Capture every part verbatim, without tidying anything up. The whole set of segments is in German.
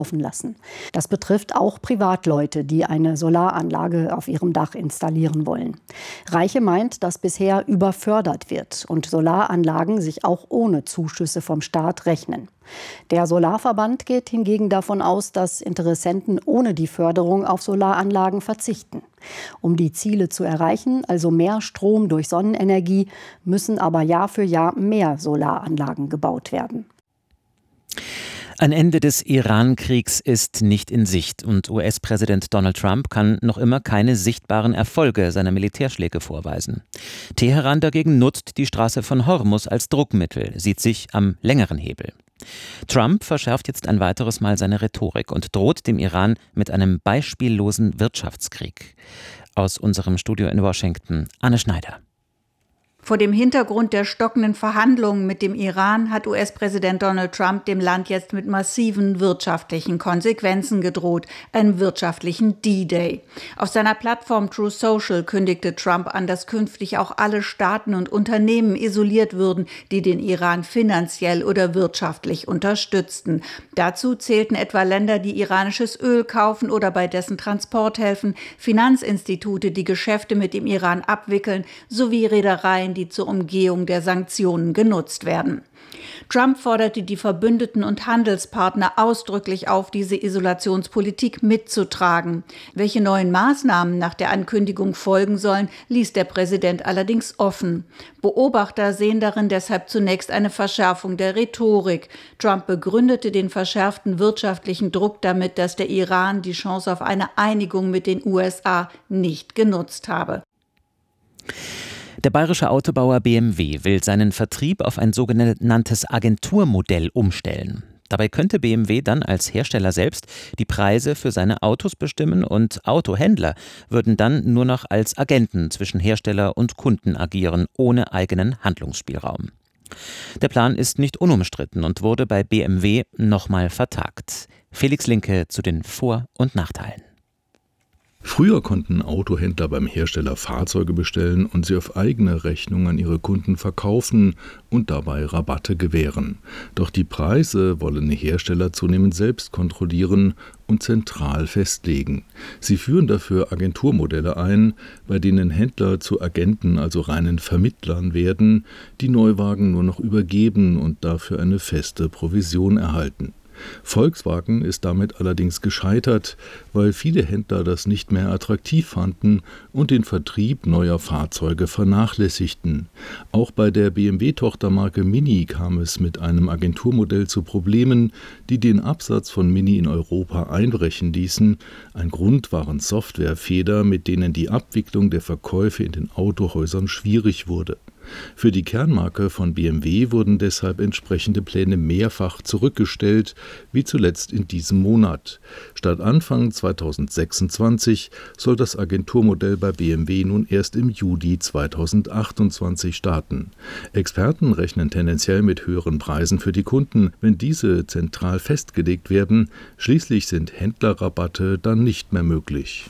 laufen lassen. Das betrifft auch Privatleute, die eine Solaranlage auf ihrem Dach installieren wollen. Reiche meint, dass bisher überfördert wird und Solaranlagen sich auch ohne Zuschüsse vom Staat rechnen. Der Solarverband geht hingegen davon aus, dass Interessenten ohne die Förderung auf Solaranlagen verzichten. Um die Ziele zu erreichen, also mehr Strom durch Sonnenenergie, müssen aber Jahr für Jahr mehr Solaranlagen gebaut werden. Ein Ende des Iran-Kriegs ist nicht in Sicht und U S-Präsident Donald Trump kann noch immer keine sichtbaren Erfolge seiner Militärschläge vorweisen. Teheran dagegen nutzt die Straße von Hormuz als Druckmittel, sieht sich am längeren Hebel. Trump verschärft jetzt ein weiteres Mal seine Rhetorik und droht dem Iran mit einem beispiellosen Wirtschaftskrieg. Aus unserem Studio in Washington, Anne Schneider. Vor dem Hintergrund der stockenden Verhandlungen mit dem Iran hat U S-Präsident Donald Trump dem Land jetzt mit massiven wirtschaftlichen Konsequenzen gedroht, einem wirtschaftlichen D-Day. Auf seiner Plattform Truth Social kündigte Trump an, dass künftig auch alle Staaten und Unternehmen isoliert würden, die den Iran finanziell oder wirtschaftlich unterstützten. Dazu zählten etwa Länder, die iranisches Öl kaufen oder bei dessen Transport helfen, Finanzinstitute, die Geschäfte mit dem Iran abwickeln, sowie Reedereien, die zur Umgehung der Sanktionen genutzt werden. Trump forderte die Verbündeten und Handelspartner ausdrücklich auf, diese Isolationspolitik mitzutragen. Welche neuen Maßnahmen nach der Ankündigung folgen sollen, ließ der Präsident allerdings offen. Beobachter sehen darin deshalb zunächst eine Verschärfung der Rhetorik. Trump begründete den verschärften wirtschaftlichen Druck damit, dass der Iran die Chance auf eine Einigung mit den U S A nicht genutzt habe. Der bayerische Autobauer B M W will seinen Vertrieb auf ein sogenanntes Agenturmodell umstellen. Dabei könnte B M W dann als Hersteller selbst die Preise für seine Autos bestimmen und Autohändler würden dann nur noch als Agenten zwischen Hersteller und Kunden agieren, ohne eigenen Handlungsspielraum. Der Plan ist nicht unumstritten und wurde bei B M W nochmal vertagt. Felix Linke zu den Vor- und Nachteilen. Früher konnten Autohändler beim Hersteller Fahrzeuge bestellen und sie auf eigene Rechnung an ihre Kunden verkaufen und dabei Rabatte gewähren. Doch die Preise wollen die Hersteller zunehmend selbst kontrollieren und zentral festlegen. Sie führen dafür Agenturmodelle ein, bei denen Händler zu Agenten, also reinen Vermittlern werden, die Neuwagen nur noch übergeben und dafür eine feste Provision erhalten. Volkswagen ist damit allerdings gescheitert, weil viele Händler das nicht mehr attraktiv fanden und den Vertrieb neuer Fahrzeuge vernachlässigten. Auch bei der B M W-Tochtermarke Mini kam es mit einem Agenturmodell zu Problemen, die den Absatz von Mini in Europa einbrechen ließen. Ein Grund waren Softwarefehler, mit denen die Abwicklung der Verkäufe in den Autohäusern schwierig wurde. Für die Kernmarke von B M W wurden deshalb entsprechende Pläne mehrfach zurückgestellt, wie zuletzt in diesem Monat. Statt Anfang zweitausendsechsundzwanzig soll das Agenturmodell bei B M W nun erst im Juli zweitausendachtundzwanzig starten. Experten rechnen tendenziell mit höheren Preisen für die Kunden, wenn diese zentral festgelegt werden. Schließlich sind Händlerrabatte dann nicht mehr möglich.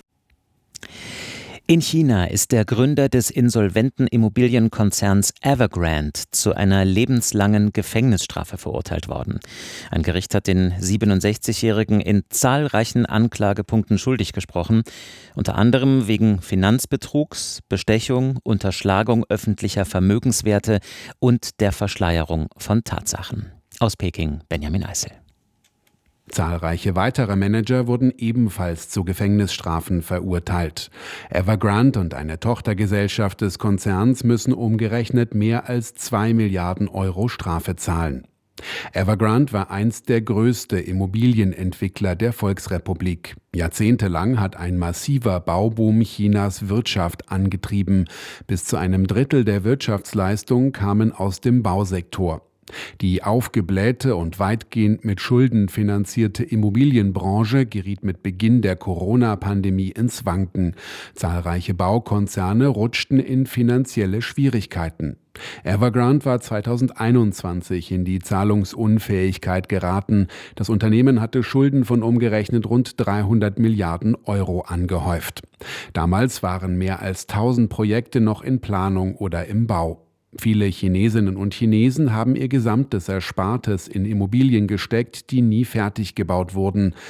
In China ist der Gründer des insolventen Immobilienkonzerns Evergrande zu einer lebenslangen Gefängnisstrafe verurteilt worden. Ein Gericht hat den siebenundsechzigjährigen in zahlreichen Anklagepunkten schuldig gesprochen, unter anderem wegen Finanzbetrugs, Bestechung, Unterschlagung öffentlicher Vermögenswerte und der Verschleierung von Tatsachen. Aus Peking, Benjamin Eisel. Zahlreiche weitere Manager wurden ebenfalls zu Gefängnisstrafen verurteilt. Evergrande und eine Tochtergesellschaft des Konzerns müssen umgerechnet mehr als zwei Milliarden Euro Strafe zahlen. Evergrande war einst der größte Immobilienentwickler der Volksrepublik. Jahrzehntelang hat ein massiver Bauboom Chinas Wirtschaft angetrieben. Bis zu einem Drittel der Wirtschaftsleistung kamen aus dem Bausektor. Die aufgeblähte und weitgehend mit Schulden finanzierte Immobilienbranche geriet mit Beginn der Corona-Pandemie ins Wanken. Zahlreiche Baukonzerne rutschten in finanzielle Schwierigkeiten. Evergrande war zweitausendeinundzwanzig in die Zahlungsunfähigkeit geraten. Das Unternehmen hatte Schulden von umgerechnet rund dreihundert Milliarden Euro angehäuft. Damals waren mehr als tausend Projekte noch in Planung oder im Bau. Viele Chinesinnen und Chinesen haben ihr gesamtes Erspartes in Immobilien gesteckt, die nie fertig gebaut wurden.